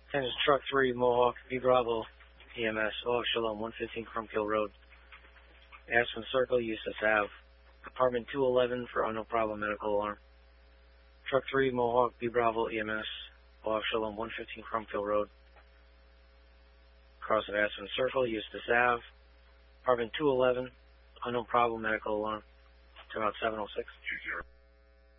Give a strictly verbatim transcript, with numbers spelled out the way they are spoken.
Attention Truck three, Mohawk, B Bravo, E M S, O F Shalom, one fifteen Crumpkill Road. Aspen Circle, Eustis Ave. Apartment two eleven for unknown problem medical alarm. Truck three, Mohawk, B Bravo, E M S, O F Shalom, one fifteen Crumpkill Road. Cross of Aspen Circle, Eustis Ave. Apartment two eleven, unknown problem medical alarm. To about seven oh six.